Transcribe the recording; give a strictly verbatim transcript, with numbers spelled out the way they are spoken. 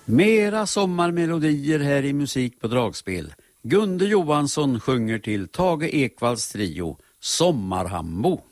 Mera sommarmelodier här i Musik på dragspel. Gunde Johansson sjunger till Tage Ekvalls trio Sommarhambo.